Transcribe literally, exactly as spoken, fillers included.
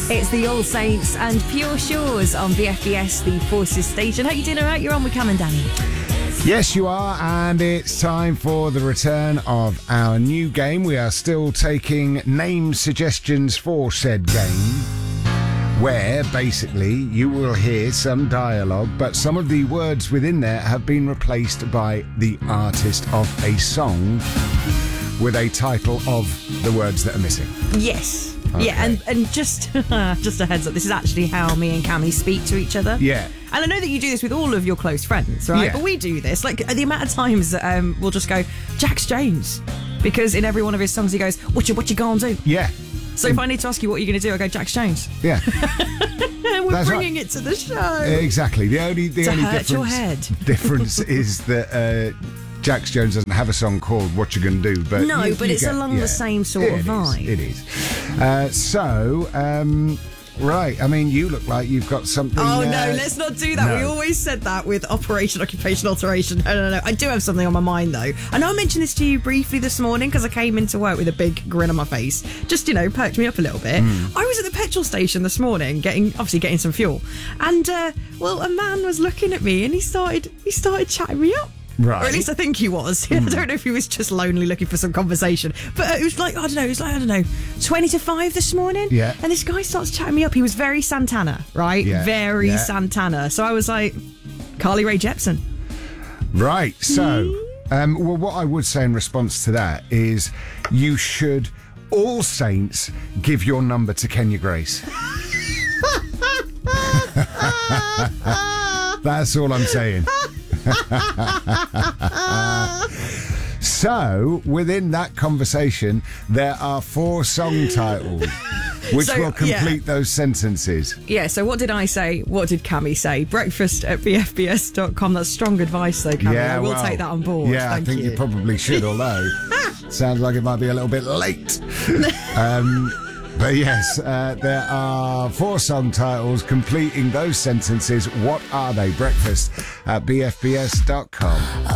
It's the All Saints and Pure Shores on B F B S, the Forces station. How you doing? All right? You're on with Cam and Danny. Yes, you are, and it's time for the return of our new game. We are still taking name suggestions for said game, where basically you will hear some dialogue, but some of the words within there have been replaced by the artist of a song with a title of the words that are missing. Yes. Okay. Yeah, and, and just just a heads up, this is actually how me and Cammy speak to each other. Yeah. And I know that you do this with all of your close friends, right? Yeah. But we do this. Like, the amount of times that um, we'll just go, Jax Jones. Because in every one of his songs he goes, what you, what you gonna do? Yeah. So if I need to ask you what you're going to do, I go, Jax Jones. Yeah. We're That's bringing right. it to the show. Exactly. The only the To only hurt difference, your head. difference is that uh, Jax Jones doesn't have a song called What You Gonna Do, but No, you- but you it's get- along the yeah. same sort It of is, vibe. It is. Uh, so, um, right. I mean, you look like you've got something. Oh, uh, no, let's not do that. no. We always said that with Operation Occupation Alteration. No, no, no. I do have something on my mind, though. I know I mentioned this to you briefly this morning because I came into work with a big grin on my face. Just, you know, perked me up a little bit. Mm. I was at the petrol station this morning, getting obviously getting some fuel. And, uh, well, a man was looking at me and he started he started chatting me up. Right. Or at least I think he was. I don't know if he was just lonely looking for some conversation. But uh, it was like, I don't know, it was like, I don't know, twenty to five this morning. Yeah. And this guy starts chatting me up. He was very Santana, right? Yeah. Very Yeah. Santana. So I was like, Carly Rae Jepsen. Right. So, um, well, what I would say in response to that is you should, All Saints, give your number to Kenya Grace. That's all I'm saying. So, within that conversation, there are four song titles which So, will complete yeah. those sentences. Yeah, so what did I say? What did Cammy say? Breakfast at b f b s dot com. That's strong advice, though, Cammy. I will well, take that on board. Yeah, Thank I think you. you. probably should, although sounds like it might be a little bit late. um, but yes, uh, there are four song titles completing those sentences. What are they? Breakfast at b f b s dot com.